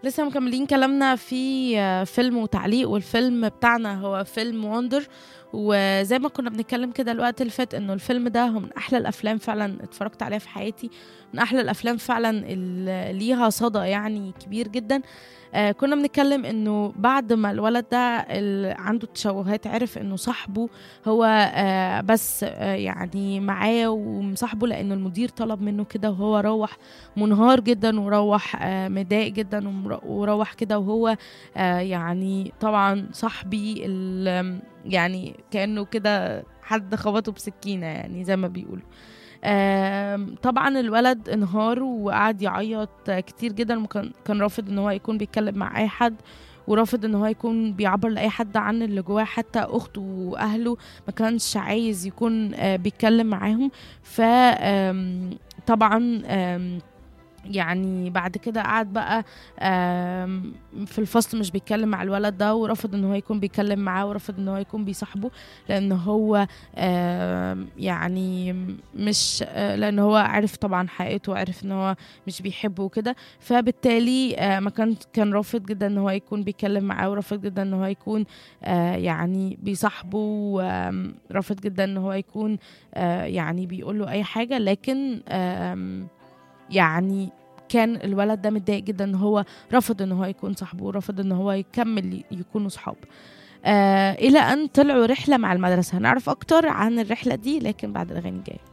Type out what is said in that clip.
لسه مكملين كلامنا في فيلم وتعليق، والفيلم بتاعنا هو فيلم وندر. وزي ما كنا بنتكلم كده الوقت اللي فات انه الفيلم ده هو من احلى الافلام فعلا اتفرجت عليها في حياتي، من احلى الافلام فعلا اللي ليها صدى يعني كبير جدا. كنا بنتكلم انه بعد ما الولد ده اللي عنده تشوهات عرف انه صاحبه هو بس يعني معاه ومصاحبه لانه المدير طلب منه كده، وهو روح منهار جدا وروح مضايق جدا وروح كده وهو يعني طبعا صاحبي يعني كأنه كده حد خبطه بسكينة يعني زي ما بيقولوا. طبعا الولد انهار وقعد يعيط كتير جدا، وكان رافض ان هو يكون بيتكلم مع اي حد، ورافض ان هو يكون بيعبر لاي حد عن اللي جواه، حتى اخته واهله ما كانش عايز يكون بيتكلم معاهم. ف طبعا يعني بعد كده قعد بقى في الفصل مش بيتكلم مع الولد ده، ورفض ان هو يكون بيتكلم معاه، ورفض ان هو يكون بيصاحبه، لان هو يعني مش لان هو عرف طبعا حقيقته، وعرف ان هو مش بيحبه وكده. فبالتالي ما كان رافض جدا ان هو يكون بيتكلم معاه، ورافض جدا ان هو يكون يعني بيصاحبه، ورافض جدا ان هو يكون يعني بيقول له اي حاجة. لكن يعني كان الولد ده متضايق جدا ان هو رفض ان هو يكون صاحبه، ورفض ان هو يكمل يكونوا صحاب. الى ان طلعوا رحلة مع المدرسة. هنعرف اكتر عن الرحلة دي لكن بعد الاغاني الجاية.